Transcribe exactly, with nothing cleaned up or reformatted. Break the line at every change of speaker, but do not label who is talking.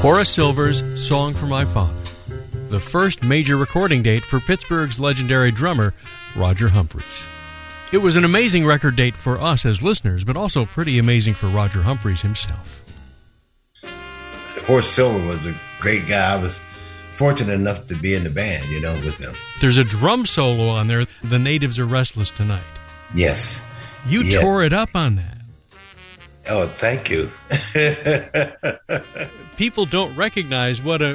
Horace Silver's Song for My Father, the first major recording date for Pittsburgh's legendary drummer, Roger Humphries. It was an amazing record date for us as listeners, but also pretty amazing for Roger Humphries himself.
Horace Silver was a great guy. I was fortunate enough to be in the band, you know, with him.
There's a drum solo on there, The Natives Are Restless Tonight.
Yes.
You
yes.
tore it up on that.
Oh, thank you.
People don't recognize what a